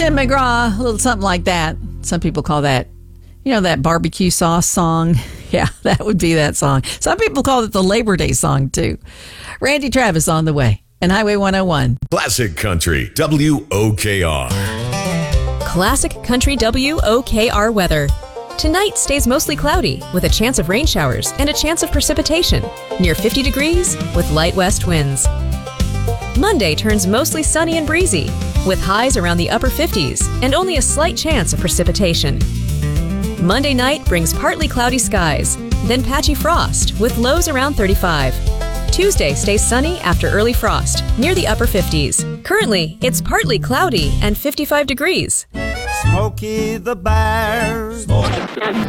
Tim McGraw, a little something like that. Some people call that, that barbecue sauce song. Yeah, that would be that song. Some people call it the Labor Day song, too. Randy Travis on the way. And Highway 101. Classic Country, WOKR. Classic Country WOKR weather. Tonight stays mostly cloudy with a chance of rain showers and a chance of precipitation. Near 50 degrees with light west winds. Monday turns mostly sunny and breezy with highs around the upper 50s and only a slight chance of precipitation. Monday night brings partly cloudy skies, then patchy frost with lows around 35. Tuesday stays sunny after early frost near the upper 50s. Currently, it's partly cloudy and 55 degrees. Smokey the Bear.